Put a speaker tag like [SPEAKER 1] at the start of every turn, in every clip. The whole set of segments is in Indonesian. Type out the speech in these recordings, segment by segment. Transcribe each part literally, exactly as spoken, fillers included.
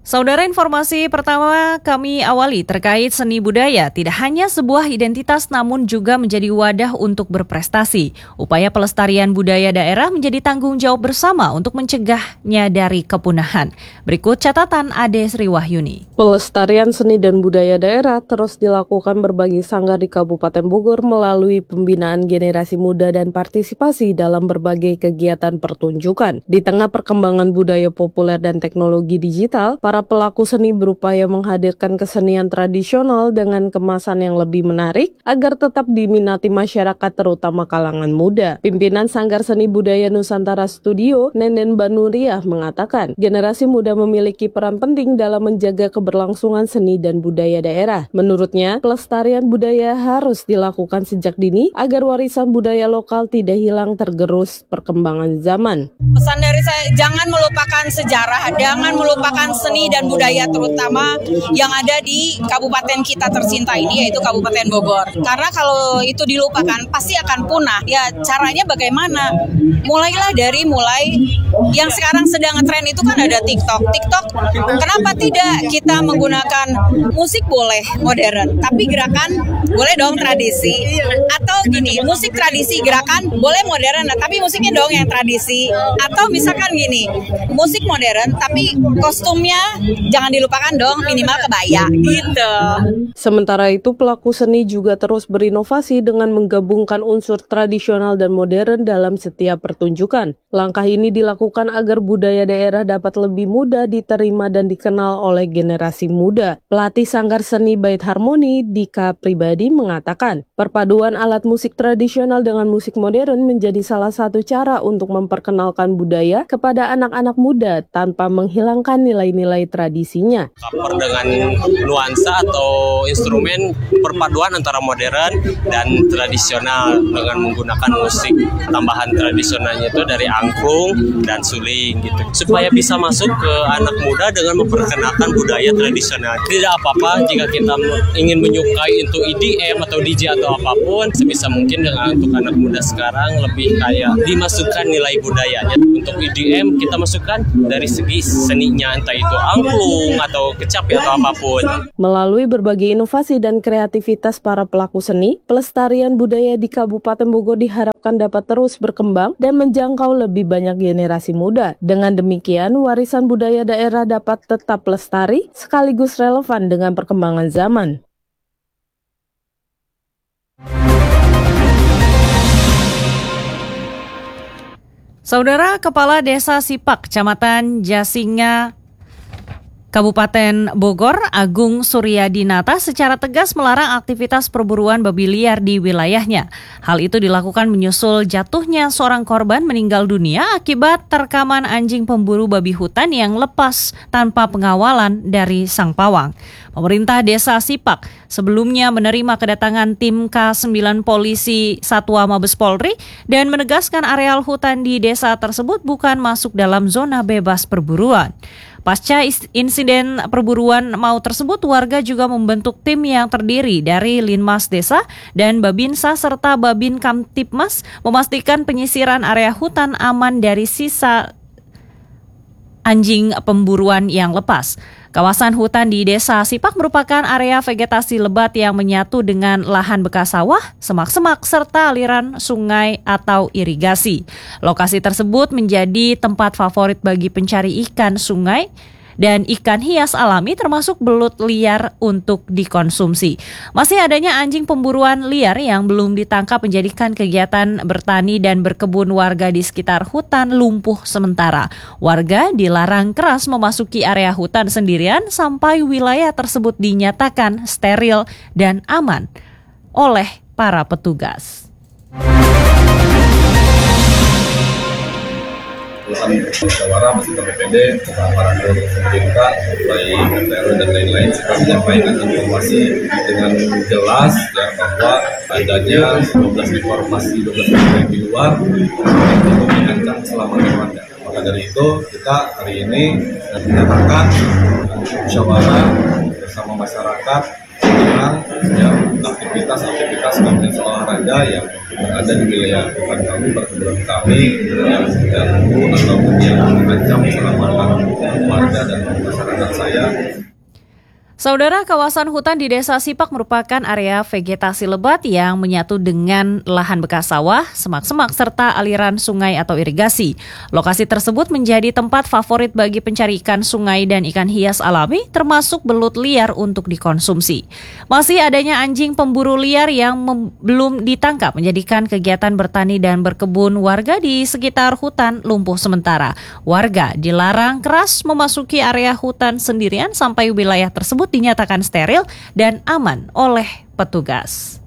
[SPEAKER 1] Saudara, informasi pertama kami awali terkait seni budaya tidak hanya sebuah identitas namun juga menjadi wadah untuk berprestasi. Upaya pelestarian budaya daerah menjadi tanggung jawab bersama untuk mencegahnya dari kepunahan. Berikut catatan Ade Sri Wahyuni.
[SPEAKER 2] Pelestarian seni dan budaya daerah terus dilakukan berbagai sanggar di Kabupaten Bogor melalui pembinaan generasi muda dan partisipasi dalam berbagai kegiatan pertunjukan. Di tengah perkembangan budaya populer dan teknologi digital, para Para pelaku seni berupaya menghadirkan kesenian tradisional dengan kemasan yang lebih menarik agar tetap diminati masyarakat terutama kalangan muda. Pimpinan Sanggar Seni Budaya Nusantara Studio, Nenden Banuriah, mengatakan generasi muda memiliki peran penting dalam menjaga keberlangsungan seni dan budaya daerah. Menurutnya, pelestarian budaya harus dilakukan sejak dini agar warisan budaya lokal tidak hilang tergerus perkembangan zaman.
[SPEAKER 3] Pesan dari saya, jangan melupakan sejarah, jangan melupakan seni dan budaya terutama yang ada di kabupaten kita tercinta ini, yaitu Kabupaten Bogor. Karena kalau itu dilupakan pasti akan punah. Ya caranya bagaimana? Mulailah dari mulai yang sekarang sedang ngetren itu kan ada TikTok. TikTok, kenapa tidak kita menggunakan musik boleh modern, tapi gerakan boleh dong tradisi. Atau gini, musik tradisi gerakan boleh modern, tapi musiknya dong yang tradisi. Atau misalkan gini, musik modern tapi kostumnya jangan dilupakan dong, minimal kebaya gitu.
[SPEAKER 2] Sementara itu, pelaku seni juga terus berinovasi dengan menggabungkan unsur tradisional dan modern dalam setiap pertunjukan. Langkah ini dilakukan agar budaya daerah dapat lebih mudah diterima dan dikenal oleh generasi muda. Pelatih Sanggar Seni Bait Harmoni, Dika Pribadi, mengatakan, perpaduan alat musik tradisional dengan musik modern menjadi salah satu cara untuk memperkenalkan budaya kepada anak-anak muda tanpa menghilangkan nilai-nilai tradisinya.
[SPEAKER 4] Cover dengan nuansa atau instrumen perpaduan antara modern dan tradisional dengan menggunakan musik tambahan tradisionalnya itu dari angklung dan suling gitu, supaya bisa masuk ke anak muda dengan memperkenalkan budaya tradisional. Tidak apa-apa jika kita ingin menyukai untuk E D M atau D J atau apapun, sebisa mungkin dengan untuk anak muda sekarang lebih kayak dimasukkan nilai budayanya. Untuk E D M kita masukkan dari segi seninya, entah itu angklung atau kecapi atau apapun.
[SPEAKER 2] Melalui berbagai inovasi dan kreativitas para pelaku seni, pelestarian budaya di Kabupaten Bogor diharapkan dapat terus berkembang dan menjangkau lebih banyak generasi muda. Dengan demikian, warisan budaya daerah dapat tetap lestari sekaligus relevan dengan perkembangan zaman.
[SPEAKER 1] Saudara, Kepala Desa Sipak, Kecamatan Jasinga, Kabupaten Bogor, Agung Suryadinata secara tegas melarang aktivitas perburuan babi liar di wilayahnya. Hal itu dilakukan menyusul jatuhnya seorang korban meninggal dunia akibat terkaman anjing pemburu babi hutan yang lepas tanpa pengawalan dari sang pawang. Pemerintah Desa Sipak sebelumnya menerima kedatangan tim K sembilan Polisi Satwa Mabes Polri dan menegaskan areal hutan di desa tersebut bukan masuk dalam zona bebas perburuan. Pasca insiden perburuan maut tersebut, warga juga membentuk tim yang terdiri dari Linmas Desa dan Babinsa serta Babin Kamtipmas memastikan penyisiran area hutan aman dari sisa anjing pemburuan yang lepas. Kawasan hutan di Desa Sipak merupakan area vegetasi lebat yang menyatu dengan lahan bekas sawah, semak-semak, serta aliran sungai atau irigasi. Lokasi tersebut menjadi tempat favorit bagi pencari ikan sungai dan ikan hias alami termasuk belut liar untuk dikonsumsi. Masih adanya anjing pemburuan liar yang belum ditangkap menjadikan kegiatan bertani dan berkebun warga di sekitar hutan lumpuh sementara. Warga dilarang keras memasuki area hutan sendirian sampai wilayah tersebut dinyatakan steril dan aman oleh para petugas.
[SPEAKER 5] Urusan musyawarah beserta B P D, aparatur pemerintah, baik R T R W dan lain-lain sudah menyampaikan informasi dengan jelas ya, bahwa adanya dua belas informasi dua belas yang di luar itu mengancam keselamatan warga. Maka dari itu kita hari ini menyatakan musyawarah bersama masyarakat tentang ya, aktivitas-aktivitas komunitas olahraga yang ada di wilayah hutan kami, perkebunan kami yang mengganggu ataupun yang mengancam keselamatan warga dan masyarakat saya.
[SPEAKER 1] Saudara, kawasan hutan di Desa Sipak merupakan area vegetasi lebat yang menyatu dengan lahan bekas sawah, semak-semak, serta aliran sungai atau irigasi. Lokasi tersebut menjadi tempat favorit bagi pencari ikan sungai dan ikan hias alami, termasuk belut liar untuk dikonsumsi. Masih adanya anjing pemburu liar yang mem- belum ditangkap menjadikan kegiatan bertani dan berkebun warga di sekitar hutan lumpuh sementara. Warga dilarang keras memasuki area hutan sendirian sampai wilayah tersebut dinyatakan steril dan aman oleh petugas.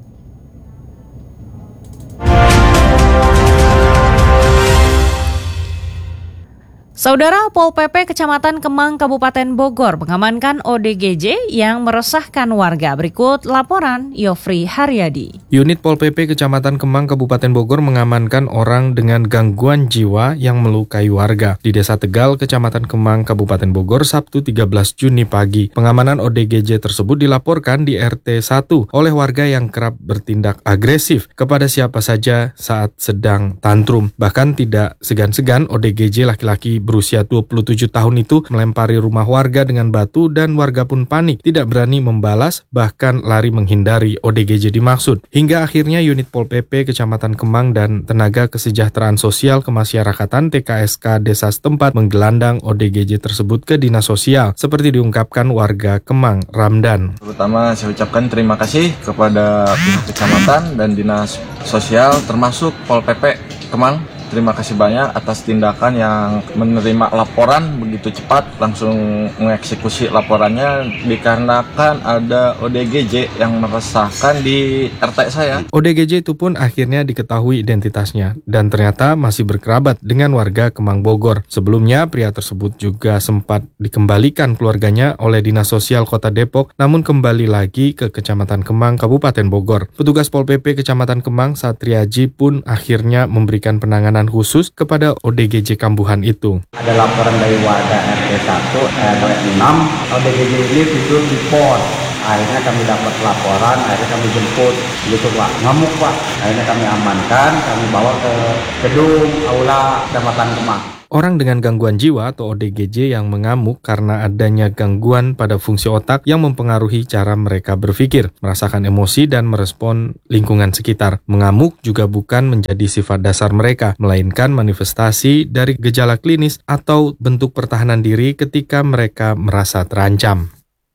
[SPEAKER 1] Saudara, Pol P P Kecamatan Kemang Kabupaten Bogor mengamankan O D G J yang meresahkan warga. Berikut laporan Yofri Haryadi.
[SPEAKER 6] Unit Pol P P Kecamatan Kemang Kabupaten Bogor mengamankan orang dengan gangguan jiwa yang melukai warga di Desa Tegal, Kecamatan Kemang, Kabupaten Bogor, Sabtu tiga belas Juni pagi. Pengamanan O D G J tersebut dilaporkan di R T satu oleh warga yang kerap bertindak agresif kepada siapa saja saat sedang tantrum. Bahkan tidak segan-segan O D G J laki-laki berusia dua puluh tujuh tahun itu melempari rumah warga dengan batu dan warga pun panik, tidak berani membalas, bahkan lari menghindari O D G J dimaksud. Hingga akhirnya unit Pol P P Kecamatan Kemang dan Tenaga Kesejahteraan Sosial Kemasyarakatan T K S K desa setempat menggelandang O D G J tersebut ke Dinas Sosial, seperti diungkapkan warga Kemang, Ramdan.
[SPEAKER 7] Terutama saya ucapkan terima kasih kepada pihak kecamatan dan Dinas Sosial termasuk Pol P P Kemang. Terima kasih banyak atas tindakan yang menerima laporan begitu cepat, langsung mengeksekusi laporannya dikarenakan ada O D G J yang meresahkan di R T saya.
[SPEAKER 6] O D G J itu pun akhirnya diketahui identitasnya dan ternyata masih berkerabat dengan warga Kemang Bogor. Sebelumnya pria tersebut juga sempat dikembalikan keluarganya oleh Dinas Sosial Kota Depok, namun kembali lagi ke Kecamatan Kemang, Kabupaten Bogor. Petugas Pol P P Kecamatan Kemang, Satriaji, pun akhirnya memberikan penanganan khusus kepada O D G J kambuhan itu.
[SPEAKER 8] Ada laporan dari warga R T satu, R T enam, O D G J ini tidur di pos. Akhirnya kami dapat laporan, akhirnya kami jemput, gitu Pak, ngamuk Pak. Akhirnya kami amankan, kami bawa ke gedung aula Kecamatan Kemang.
[SPEAKER 6] Orang dengan gangguan jiwa atau O D G J yang mengamuk karena adanya gangguan pada fungsi otak yang mempengaruhi cara mereka berpikir, merasakan emosi dan merespon lingkungan sekitar. Mengamuk juga bukan menjadi sifat dasar mereka, melainkan manifestasi dari gejala klinis atau bentuk pertahanan diri ketika mereka merasa terancam.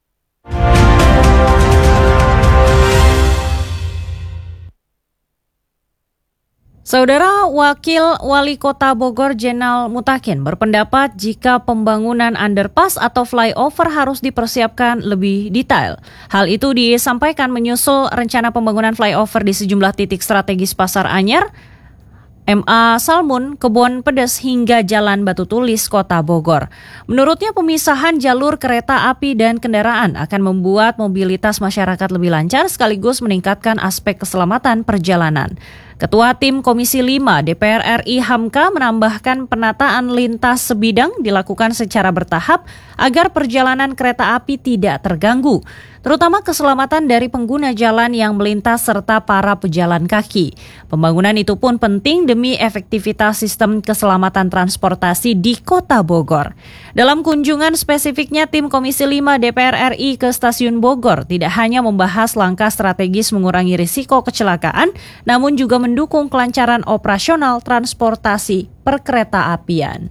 [SPEAKER 1] Saudara, Wakil Wali Kota Bogor Jenal Mutakin berpendapat jika pembangunan underpass atau flyover harus dipersiapkan lebih detail. Hal itu disampaikan menyusul rencana pembangunan flyover di sejumlah titik strategis Pasar Anyar, M A Salmun, Kebon Pedes hingga Jalan Batu Tulis, Kota Bogor. Menurutnya pemisahan jalur kereta api dan kendaraan akan membuat mobilitas masyarakat lebih lancar sekaligus meningkatkan aspek keselamatan perjalanan. Ketua Tim Komisi lima D P R R I Hamka menambahkan penataan lintas sebidang dilakukan secara bertahap agar perjalanan kereta api tidak terganggu, terutama keselamatan dari pengguna jalan yang melintas serta para pejalan kaki. Pembangunan itu pun penting demi efektivitas sistem keselamatan transportasi di Kota Bogor. Dalam kunjungan spesifiknya Tim Komisi lima D P R R I ke Stasiun Bogor tidak hanya membahas langkah strategis mengurangi risiko kecelakaan, namun juga mendukung kelancaran operasional transportasi perkereta-apian.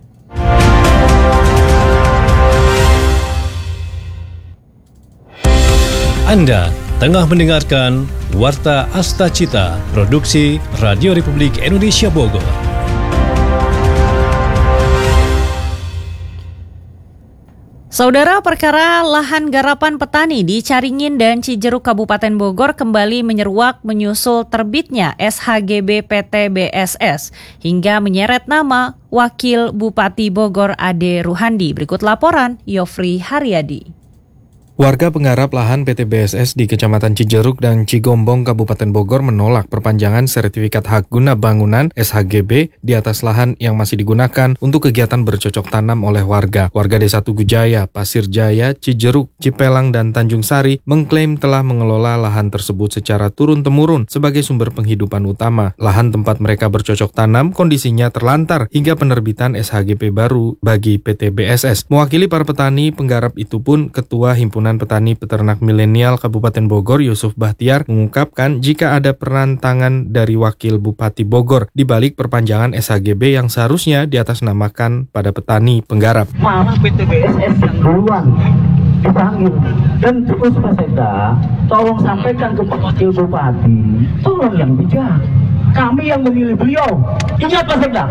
[SPEAKER 9] Anda tengah mendengarkan Warta Asta Cita, produksi Radio Republik Indonesia Bogor.
[SPEAKER 1] Saudara, perkara lahan garapan petani di Caringin dan Cijeruk Kabupaten Bogor kembali menyeruak menyusul terbitnya S H G B P T B S S hingga menyeret nama Wakil Bupati Bogor Ade Ruhandi. Berikut laporan Yofri Haryadi.
[SPEAKER 6] Warga penggarap lahan P T B S S di Kecamatan Cijeruk dan Cigombong, Kabupaten Bogor menolak perpanjangan sertifikat hak guna bangunan S H G B di atas lahan yang masih digunakan untuk kegiatan bercocok tanam oleh warga. Warga Desa Tugu Jaya, Pasir Jaya, Cijeruk, Cipelang, dan Tanjung Sari mengklaim telah mengelola lahan tersebut secara turun-temurun sebagai sumber penghidupan utama. Lahan tempat mereka bercocok tanam kondisinya terlantar hingga penerbitan S H G B baru bagi P T B S S. Mewakili para petani penggarap itu pun Ketua Himpunan Petani Peternak Milenial Kabupaten Bogor Yusuf Bahtiar mengungkapkan jika ada peran tangan dari Wakil Bupati Bogor di balik perpanjangan S H G B yang seharusnya diatasnamakan pada petani penggarap.
[SPEAKER 10] Malah P T B S S yang duluan dipanggil dan terus Pak Sekda, tolong sampaikan ke Wakil Bupati, tolong yang bijak. Kami yang memilih beliau. Ingat Pak Sekda,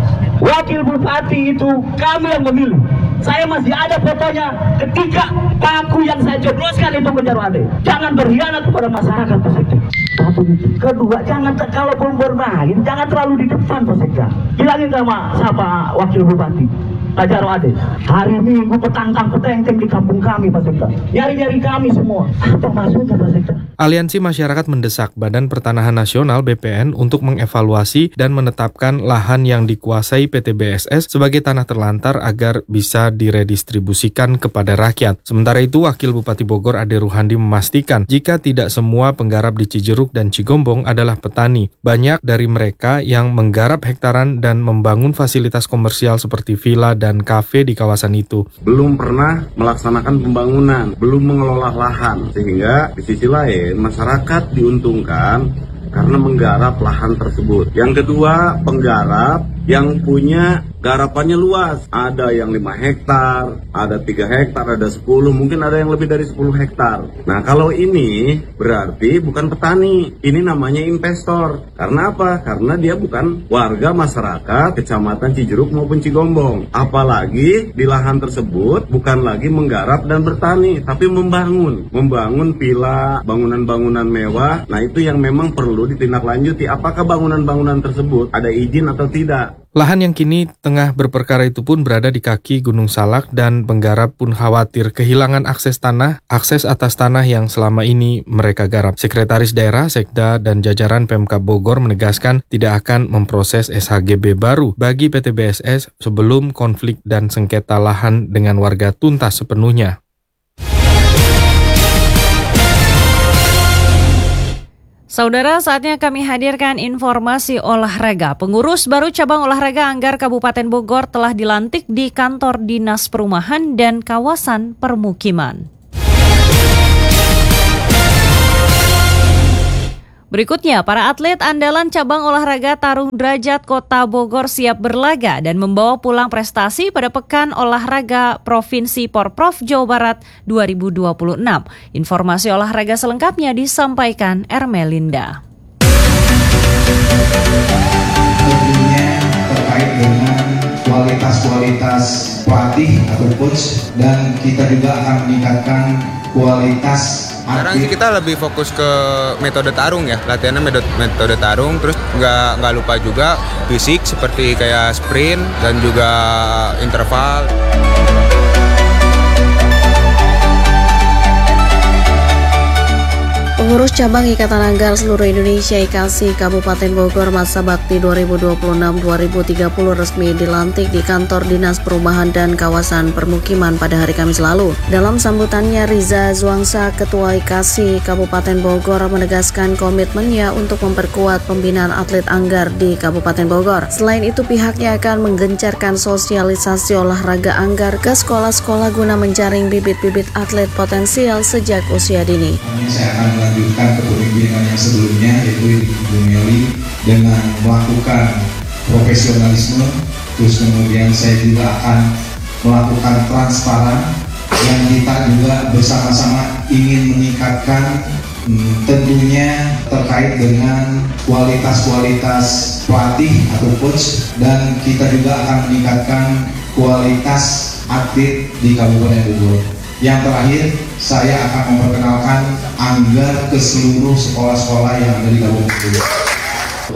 [SPEAKER 10] Wakil Bupati itu kami yang memilih. Saya masih ada fotonya ketika paku yang saya cobloskan itu ke Jarwade. Jangan berkhianat kepada masyarakat, Pak Sekda. Satu itu. Kedua, jangan kalau pun bermain, jangan terlalu di depan, Pak Sekda. Bilangin sama siapa Wakil Bupati, Pak Jarwade. Hari Minggu petangkang-petengteng di kampung kami, Pak Sekda. Nyari-nyari kami semua. Apa maksudnya, Pak Sekda?
[SPEAKER 6] Aliansi Masyarakat mendesak Badan Pertanahan Nasional B P N untuk mengevaluasi dan menetapkan lahan yang dikuasai P T B S S sebagai tanah terlantar agar bisa diredistribusikan kepada rakyat. Sementara itu, Wakil Bupati Bogor Ade Ruhandi memastikan jika tidak semua penggarap di Cijeruk dan Cigombong adalah petani. Banyak dari mereka yang menggarap hektaran dan membangun fasilitas komersial seperti villa dan kafe di kawasan itu.
[SPEAKER 11] Belum pernah melaksanakan pembangunan, belum mengelola lahan, sehingga di sisi lain masyarakat diuntungkan karena menggarap lahan tersebut. Yang kedua, penggarap yang punya garapannya luas. Ada yang lima hektar, ada tiga hektar, ada sepuluh, mungkin ada yang lebih dari sepuluh hektar. Nah, kalau ini berarti bukan petani, ini namanya investor. Karena apa? Karena dia bukan warga masyarakat Kecamatan Cijeruk maupun Cigombong. Apalagi di lahan tersebut bukan lagi menggarap dan bertani, tapi membangun. Membangun villa, bangunan-bangunan mewah. Nah, itu yang memang perlu ditindaklanjuti. Apakah bangunan-bangunan tersebut ada izin atau tidak?
[SPEAKER 6] Lahan yang kini tengah berperkara itu pun berada di kaki Gunung Salak dan penggarap pun khawatir kehilangan akses tanah, akses atas tanah yang selama ini mereka garap. Sekretaris Daerah, Sekda, dan jajaran Pemkab Bogor menegaskan tidak akan memproses S H G B baru bagi P T B S S sebelum konflik dan sengketa lahan dengan warga tuntas sepenuhnya.
[SPEAKER 1] Saudara, saatnya kami hadirkan informasi olahraga. Pengurus baru cabang olahraga Anggar Kabupaten Bogor telah dilantik di kantor Dinas Perumahan dan Kawasan Permukiman. Berikutnya, para atlet andalan cabang olahraga tarung derajat Kota Bogor siap berlaga dan membawa pulang prestasi pada Pekan Olahraga Provinsi Porprov Jawa Barat dua ribu dua puluh enam. Informasi olahraga selengkapnya disampaikan Ermelinda.
[SPEAKER 12] Tentunya terkait dengan kualitas-kualitas pelatih atau coach, dan kita juga akan meningkatkan kualitas.
[SPEAKER 13] Sekarang sih kita lebih fokus ke metode tarung ya, latihannya metode, metode tarung, terus nggak nggak lupa juga fisik seperti kayak sprint dan juga interval.
[SPEAKER 14] Pengurus Cabang Ikatan Anggar Seluruh Indonesia I K A S I Kabupaten Bogor masa bakti dua ribu dua puluh enam sampai dua ribu tiga puluh resmi dilantik di kantor Dinas Perumahan dan Kawasan Permukiman pada hari Kamis lalu. Dalam sambutannya, Riza Zuangsa, Ketua I K A S I Kabupaten Bogor, menegaskan komitmennya untuk memperkuat pembinaan atlet anggar di Kabupaten Bogor. Selain itu, pihaknya akan menggencarkan sosialisasi olahraga anggar ke sekolah-sekolah guna menjaring bibit-bibit atlet potensial sejak usia dini.
[SPEAKER 12] Saya akan melanjutkan kepemimpinan yang sebelumnya, yaitu Ibu Meli, dengan melakukan profesionalisme. Terus kemudian saya juga akan melakukan transparan yang kita juga bersama-sama ingin meningkatkan, hmm, tentunya terkait dengan kualitas-kualitas pelatih atau coach, dan kita juga akan meningkatkan kualitas atlet di Kabupaten Bogor. Yang terakhir, saya akan memperkenalkan anggar ke seluruh sekolah-sekolah yang ada di Kabupaten Bogor.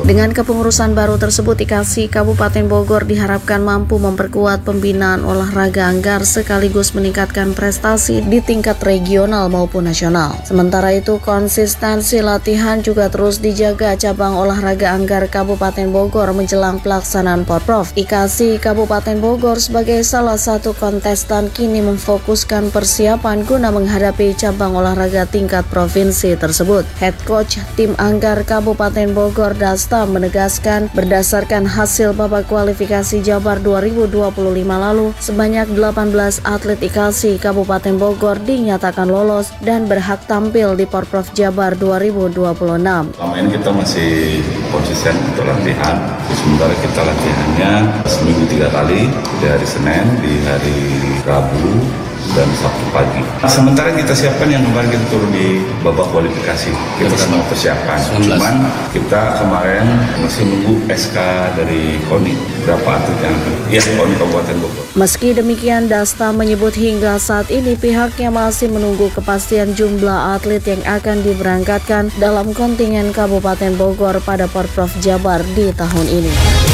[SPEAKER 14] Dengan kepengurusan baru tersebut, I K A S I Kabupaten Bogor diharapkan mampu memperkuat pembinaan olahraga anggar sekaligus meningkatkan prestasi di tingkat regional maupun nasional. Sementara itu, konsistensi latihan juga terus dijaga cabang olahraga anggar Kabupaten Bogor menjelang pelaksanaan Porprov. I K A S I Kabupaten Bogor sebagai salah satu kontestan kini memfokuskan persiapan guna menghadapi cabang olahraga tingkat provinsi tersebut. Head Coach Tim Anggar Kabupaten Bogor Dasta menegaskan berdasarkan hasil babak kualifikasi Jabar dua ribu dua puluh lima lalu, sebanyak delapan belas atlet I K A S I Kabupaten Bogor dinyatakan lolos dan berhak tampil di Porprov Jabar dua ribu dua puluh enam.
[SPEAKER 15] Selama ini kita masih konsisten untuk latihan, sementara kita latihannya seminggu tiga kali, di hari Senin, di hari Rabu, dan Sabtu pagi. Sementara kita siapkan yang kemarin kita turun di babak kualifikasi, kita sedang persiapan. Cuman kita kemarin masih nunggu S K dari K O N I, berapa atlet yang ya K O N I Kabupaten Bogor.
[SPEAKER 14] Meski demikian, Dasta menyebut hingga saat ini pihaknya masih menunggu kepastian jumlah atlet yang akan diberangkatkan dalam kontingen Kabupaten Bogor pada Porprov Jabar di tahun ini.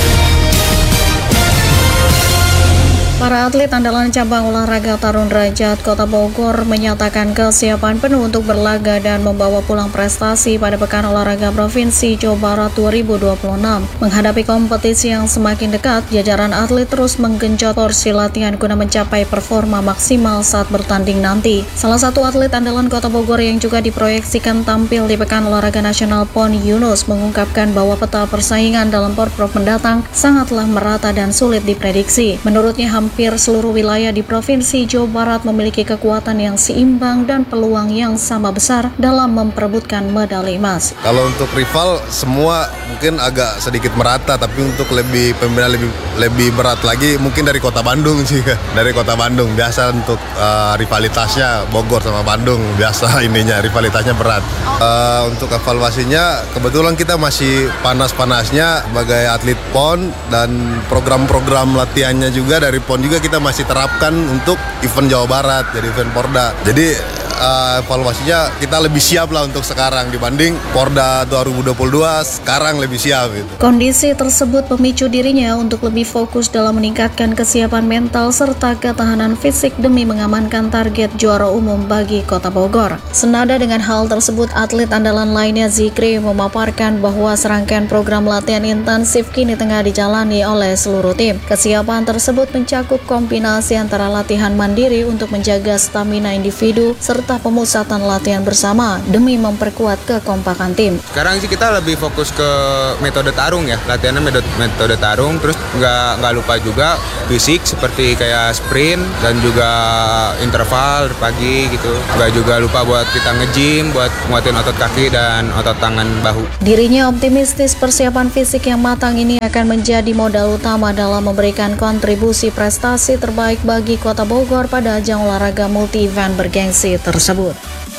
[SPEAKER 14] Para atlet andalan cabang olahraga tarung derajat Kota Bogor menyatakan kesiapan penuh untuk berlaga dan membawa pulang prestasi pada Pekan Olahraga Provinsi Jawa Barat dua ribu dua puluh enam. Menghadapi kompetisi yang semakin dekat, jajaran atlet terus menggenjot porsi latihan guna mencapai performa maksimal saat bertanding nanti. Salah satu atlet andalan Kota Bogor yang juga diproyeksikan tampil di Pekan Olahraga Nasional Pon Yunus mengungkapkan bahwa peta persaingan dalam Porprov mendatang sangatlah merata dan sulit diprediksi. Menurutnya, hampir Hampir seluruh wilayah di Provinsi Jawa Barat memiliki kekuatan yang seimbang dan peluang yang sama besar dalam memperebutkan medali emas.
[SPEAKER 16] Kalau untuk rival semua mungkin agak sedikit merata, tapi untuk lebih pembinaan lebih lebih berat lagi mungkin dari Kota Bandung sih, dari Kota Bandung. Biasa untuk uh, rivalitasnya Bogor sama Bandung, biasa ininya rivalitasnya berat. Uh, untuk evaluasinya kebetulan kita masih panas-panasnya sebagai atlet P O N dan program-program latihannya juga dari P O N juga kita masih terapkan untuk event Jawa Barat, jadi event Porda. Jadi uh, evaluasinya kita lebih siap lah untuk sekarang dibanding Porda dua ribu dua puluh dua, sekarang lebih siap gitu.
[SPEAKER 14] Kondisi tersebut memicu dirinya untuk lebih fokus dalam meningkatkan kesiapan mental serta ketahanan fisik demi mengamankan target juara umum bagi Kota Bogor. Senada dengan hal tersebut, atlet andalan lainnya Zikri memaparkan bahwa serangkaian program latihan intensif kini tengah dijalani oleh seluruh tim. Kesiapan tersebut mencakup kombinasi antara latihan mandiri untuk menjaga stamina individu serta pemusatan latihan bersama demi memperkuat kekompakan tim.
[SPEAKER 13] Sekarang sih kita lebih fokus ke metode tarung ya, latihannya metode, metode tarung, terus nggak nggak lupa juga fisik seperti kayak sprint dan juga interval pagi gitu. Nggak juga lupa buat kita nge-gym, buat nguatin otot kaki dan otot tangan bahu.
[SPEAKER 14] Dirinya optimistis persiapan fisik yang matang ini akan menjadi modal utama dalam memberikan kontribusi prestasi terbaik bagi Kota Bogor pada ajang olahraga multi event bergengsi tersebut.